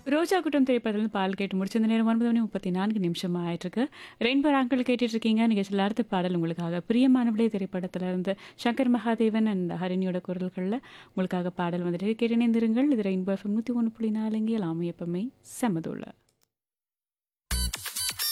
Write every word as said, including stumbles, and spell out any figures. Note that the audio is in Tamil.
ரோஜா கூட்டம் திரைப்படத்துலேருந்து பாடல் கேட்டு முடிச்ச இந்த நேரம் ஒன்பது மணி முப்பத்தி நான்கு நிமிஷம் ஆயிட்டிருக்கு. ரெயின்போ ராக்கள் கேட்டுட்டு இருக்கீங்க. நிகழ்ச்சியில் அடுத்த பாடல் உங்களுக்காக பிரியமானவளே திரைப்படத்துல இருந்து சங்கர் மகாதேவன் அண்ட் ஹரிணியோட குரல்களில் உங்களுக்காக பாடல் வந்துட்டு கேட்டு இணைந்திருங்கள். இது ரெயின்போ எஃப்எம் நூற்றி ஒன்று புள்ளி நாலு இங்கே எல்லாமே எப்பவுமே செமதுள்ள